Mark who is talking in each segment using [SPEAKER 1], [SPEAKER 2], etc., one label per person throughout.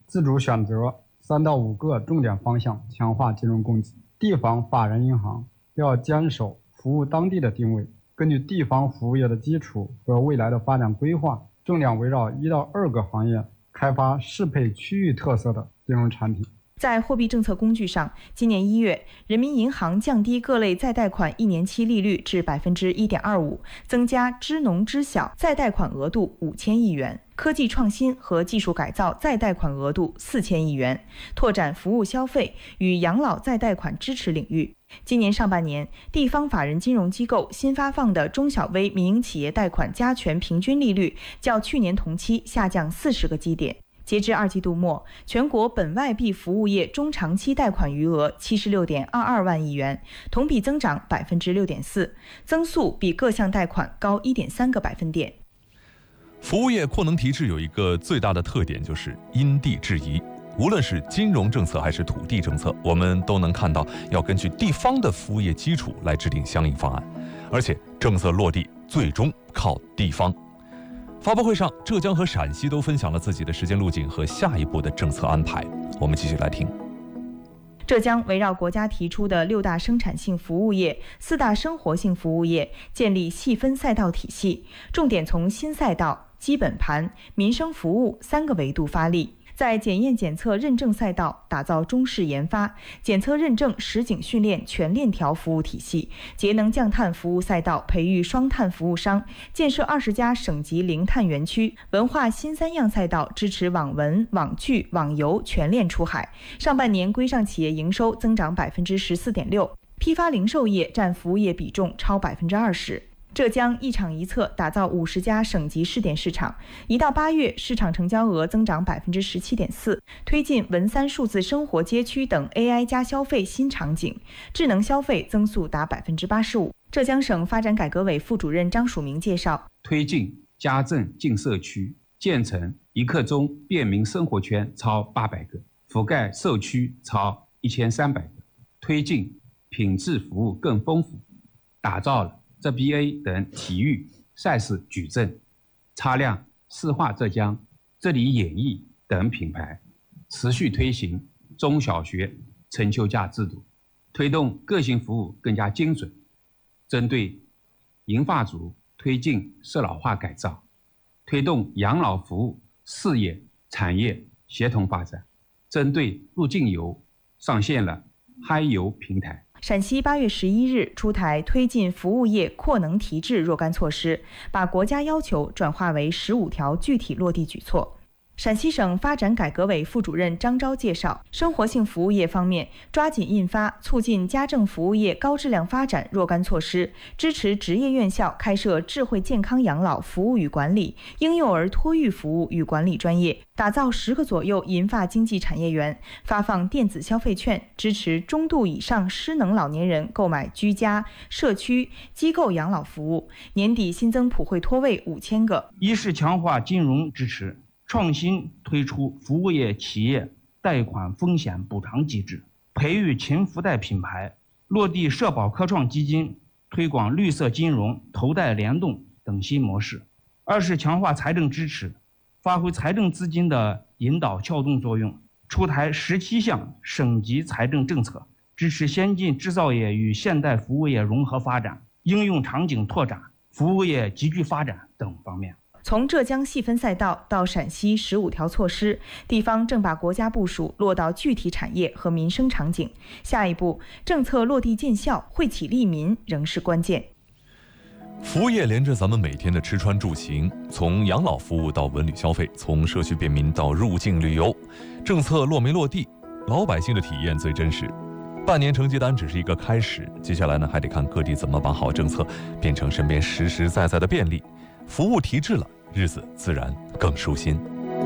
[SPEAKER 1] 自主选择3到5个重点方向，强化金融供给。地方法人银行要坚守服务当地的定位，根据地方服务业的基础和未来的发展规划，重点围绕1到2个行业开发适配区域特色的金融产品。
[SPEAKER 2] 在货币政策工具上，今年1月，人民银行降低各类再贷款1年期利率至 1.25%， 增加支农支小再贷款额度5000亿元，科技创新和技术改造再贷款额度4000亿元，拓展服务消费与养老再贷款支持领域。今年上半年，地方法人金融机构新发放的中小微民营企业贷款加权平均利率较去年同期下降40个基点。截至2季度末，全国本外币服务业中长期贷款余额76.22万亿元，同比增长6.4%，增速比各项贷款高1.3个百分点。
[SPEAKER 3] 服务业扩能提质有一个最大的特点，就是因地制宜。无论是金融政策还是土地政策，我们都能看到要根据地方的服务业基础来制定相应方案，而且政策落地最终靠地方。发布会上，浙江和陕西都分享了自己的时间路径和下一步的政策安排。我们继续来听。
[SPEAKER 2] 浙江围绕国家提出的6大生产性服务业、4大生活性服务业，建立细分赛道体系，重点从新赛道、基本盘、民生服务3个维度发力。在检验检测认证赛道打造中试研发、检测认证实景训练全链条服务体系，节能降碳服务赛道培育双碳服务商，建设20家省级零碳园区。文化新3样赛道支持网文、网剧、网游全链出海。上半年规上企业营收增长14.6%，批发零售业占服务业比重超20%。浙江一厂一策打造50家省级试点市场，1到8月市场成交额增长17.4%，推进文3数字生活街区等 AI 加消费新场景，智能消费增速达85%。浙江省发展改革委副主任张曙明介绍，
[SPEAKER 4] 推进家政进社区，建成1刻钟便民生活圈超800个，覆盖社区超1300个，推进品质服务更丰富，打造了ZBA 等体育赛事矩阵，擦亮市化浙江、这里演艺等品牌，持续推行中小学成就价制度，推动个性服务更加精准，针对银发族推进适老化改造，推动养老服务事业产业协同发展，针对入境游上线了嗨游平台。
[SPEAKER 2] 陕西8月11日出台推进服务业扩能提质若干措施，把国家要求转化为15条具体落地举措。陕西省发展改革委副主任张钊介绍，生活性服务业方面，抓紧印发促进家政服务业高质量发展若干措施，支持职业院校开设智慧健康养老服务与管理、婴幼儿托育服务与管理专业，打造10个左右银发经济产业园，发放电子消费券，支持中度以上失能老年人购买居家、社区、机构养老服务。年底新增普惠托位5000个。
[SPEAKER 5] 一是强化金融支持，创新推出服务业企业贷款风险补偿机制，培育勤福贷品牌，落地社保科创基金，推广绿色金融、投贷联动等新模式。二是强化财政支持，发挥财政资金的引导撬动作用，出台17项省级财政政策，支持先进制造业与现代服务业融合发展、应用场景拓展、服务业集聚发展等方面。
[SPEAKER 2] 从浙江细分赛道到陕西15条措施，地方正把国家部署落到具体产业和民生场景。下一步，政策落地见效，惠企利民仍是关键。
[SPEAKER 3] 服务业连着咱们每天的吃穿住行，从养老服务到文旅消费，从社区便民到入境旅游，政策落没落地，老百姓的体验最真实。半年成绩单只是一个开始，接下来呢，还得看各地怎么把好政策变成身边实实在在的便利，服务提质了，日子自然更舒心。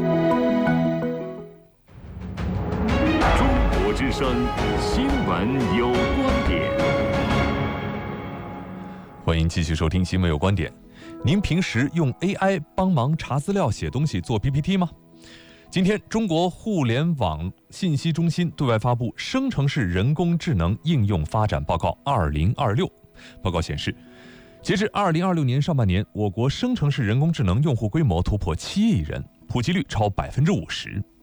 [SPEAKER 6] 中国之声新闻有观点，
[SPEAKER 3] 欢迎继续收听新闻有观点。您平时用 AI 帮忙查资料、写东西、做 PPT 吗？今天，中国互联网信息中心对外发布《生成式人工智能应用发展报告2026》。报告显示，截至2026年上半年，我国生成式人工智能用户规模突破7亿人，普及率超50%。